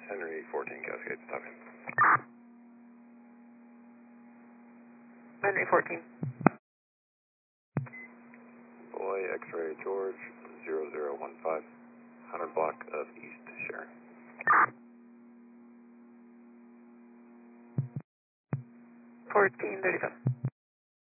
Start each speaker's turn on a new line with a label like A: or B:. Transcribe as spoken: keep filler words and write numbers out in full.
A: Henry fourteen Cascade, stop in.
B: Henry fourteen.
A: Boy, X-ray George, zero zero one five, one hundred block of East Sharon.
B: fourteen thirty-five.